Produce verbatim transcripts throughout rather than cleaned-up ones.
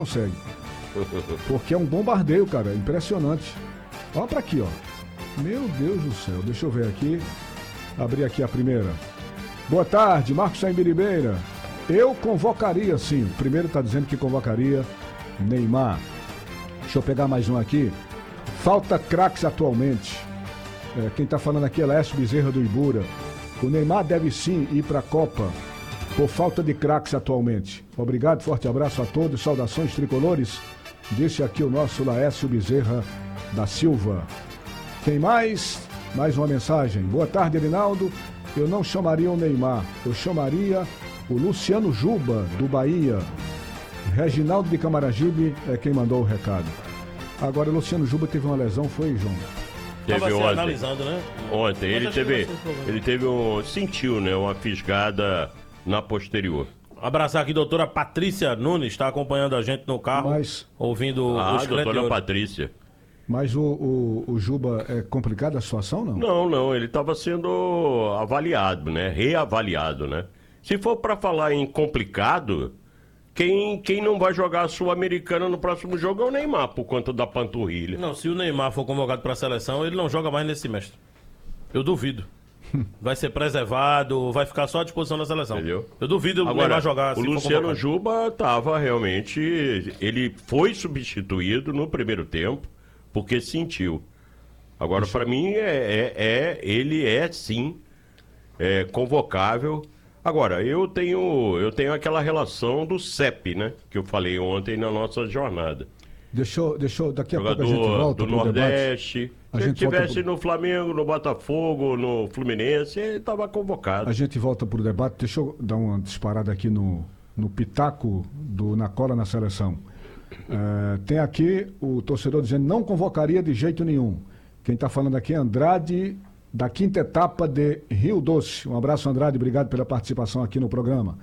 consegue. Porque é um bombardeio, cara, impressionante. Olha pra aqui, ó. Meu Deus do céu, deixa eu ver aqui. Abrir aqui a primeira. Boa tarde, Marcos Saim-Biribeira. Eu convocaria, sim. O primeiro tá dizendo que convocaria Neymar. Deixa eu pegar mais um aqui. Falta craques atualmente. É, quem tá falando aqui é Laércio Bezerra do Ibura. O Neymar deve sim ir pra Copa por falta de craques atualmente. Obrigado, forte abraço a todos, saudações tricolores. Disse aqui o nosso Laércio Bezerra da Silva. Quem mais? Mais uma mensagem. Boa tarde, Rinaldo. Eu não chamaria o Neymar, eu chamaria o Luciano Juba, do Bahia. Reginaldo de Camaragibe é quem mandou o recado. Agora, o Luciano Juba teve uma lesão, foi, João? Teve ontem. Analisando, né? Ontem, ele teve, ele teve um, sentiu, né, uma fisgada na posterior. Abraçar aqui a doutora Patrícia Nunes, está acompanhando a gente no carro, Mas... ouvindo ah, os a doutora Patrícia. Mas o, o, o Juba, é complicada a situação, não? Não, não, ele estava sendo avaliado, né, reavaliado, né. Se for para falar em complicado, quem, quem não vai jogar a Sul-Americana no próximo jogo é o Neymar, por conta da panturrilha. Não, se o Neymar for convocado para a seleção, ele não joga mais nesse semestre. Eu duvido. Vai ser preservado, vai ficar só à disposição da seleção. Entendeu? Eu duvido o Agora, Neymar jogar. O Luciano Juba estava realmente... Ele foi substituído no primeiro tempo, porque sentiu. Agora, para mim, é, é, é, ele é sim é, convocável. Agora, eu tenho, eu tenho aquela relação do C E P, né? Que eu falei ontem na nossa jornada. Deixa eu, deixa eu, daqui a Jogador pouco a gente volta do pro Nordeste. debate. A Se ele gente volta estivesse pro... no Flamengo, no Botafogo, no Fluminense, ele estava convocado. A gente volta para o debate. Deixa eu dar uma disparada aqui no, no pitaco do Na Cola na Seleção. É, tem aqui o torcedor dizendo não convocaria de jeito nenhum. Quem está falando aqui é Andrade, da quinta etapa de Rio Doce. Um abraço, Andrade. Obrigado pela participação aqui no programa.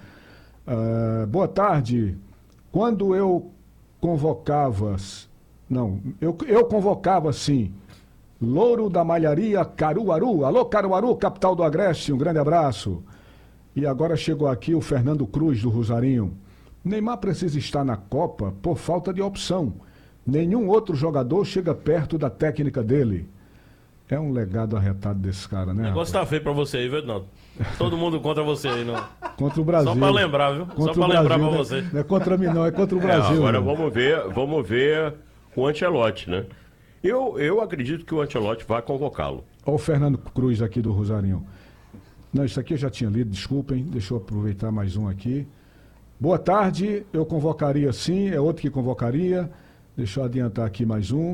É, boa tarde. Quando eu convocava... Não, eu, eu convocava, sim, Louro da Malharia, Caruaru. Alô, Caruaru, capital do Agreste, um grande abraço. E agora chegou aqui o Fernando Cruz, do Rosarinho. Neymar precisa estar na Copa por falta de opção. Nenhum outro jogador chega perto da técnica dele. É um legado arretado desse cara, né? O negócio tá feio pra você aí, viu, Ednaldo? Todo mundo contra você aí, não. Contra o Brasil. Só pra lembrar, viu? Contra Só pra Brasil, lembrar pra né? você. Não é contra mim, não, é contra o É, Brasil. agora né? vamos ver, vamos ver o Ancelotti, né? Eu, eu acredito que o Ancelotti vai convocá-lo. Olha o Fernando Cruz aqui do Rosarinho. Não, isso aqui eu já tinha lido, desculpem. Deixa eu aproveitar mais um aqui. Boa tarde, eu convocaria sim, é outro que convocaria. Deixa eu adiantar aqui mais um.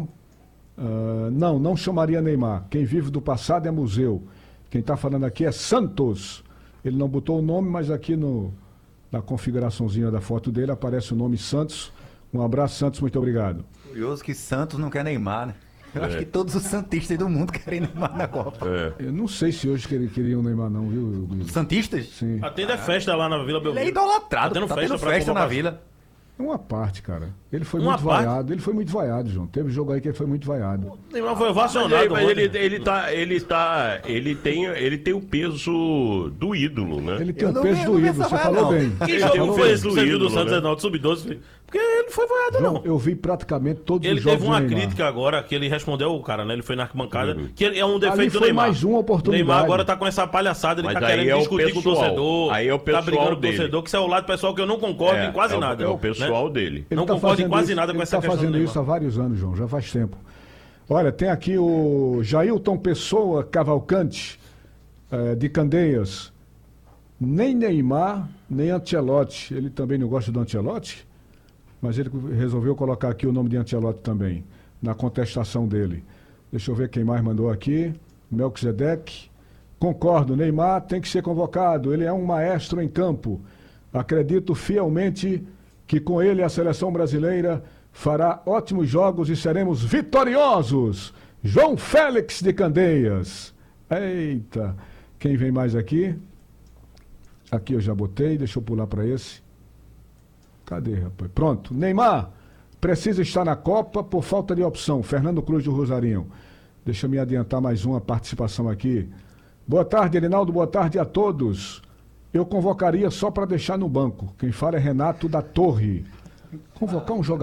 Uh, não, não chamaria Neymar. Quem vive do passado é museu. Quem está falando aqui é Santos. Ele não botou o nome, mas aqui no, na configuraçãozinha da foto dele aparece o nome Santos. Um abraço, Santos, muito obrigado. Curioso que Santos não quer Neymar, né? Eu É. acho que todos os santistas do mundo querem Neymar na Copa. É. Eu não sei se hoje queria, queriam Neymar não, viu? Guilherme? Santistas? Sim. Atende festa lá na Vila Ele é Belmiro. idolatrado, Tá tendo tá festa tendo pra festa na convocar. Vila. Uma parte, cara. Ele foi Uma muito parte? vaiado. Ele foi muito vaiado, João. Teve jogo aí que ele foi muito vaiado. Neymar foi Mas, ovacionado. ele, mas ele, ontem. ele tá, ele tá, ele tem, ele tem o peso do ídolo, né? Ele tem Eu o não peso vi- do não vi ídolo, essa você vaia, falou não. bem. Que Ele jogo tem um foi esse peso que você viu do ídolo, Santos, né? Ednaldo? sub doze, filho? Porque ele não foi vaiado, João, não. eu vi praticamente todos Ele os jogos teve uma do Neymar. crítica agora, que ele respondeu o cara, né? Ele foi na arquibancada, Uhum. que ele- é um defeito Ali do foi Neymar. mais uma oportunidade. Neymar agora tá com essa palhaçada, ele Mas tá aí querendo é o discutir com o pessoal. torcedor, Aí é o tá pessoal brigando com o dele. torcedor, que isso é o lado pessoal que eu não concordo É, em quase é o- nada. É o pessoal né? dele. Ele Não tá concordo em fazendo quase isso- nada com ele essa tá questão do fazendo Neymar. isso há vários anos, João, já faz tempo. Olha, tem aqui o Jailton Pessoa Cavalcante, eh, de Candeias. Nem Neymar, nem Ancelotti. Ele também não gosta do Ancelotti, mas ele resolveu colocar aqui o nome de Ancelotti também, na contestação dele. Deixa eu ver quem mais mandou aqui. Melquisedeque. Concordo, Neymar tem que ser convocado. Ele é um maestro em campo. Acredito fielmente que com ele a seleção brasileira fará ótimos jogos e seremos vitoriosos. João Félix de Candeias. Eita. Quem vem mais aqui? Aqui eu já botei, deixa eu pular para esse. Cadê, rapaz? Pronto. Neymar precisa estar na Copa por falta de opção. Fernando Cruz do Rosarinho. Deixa eu me adiantar mais uma participação aqui. Boa tarde, Rinaldo. Boa tarde a todos. Eu convocaria só para deixar no banco. Quem fala é Renato da Torre. Convocar um jogador.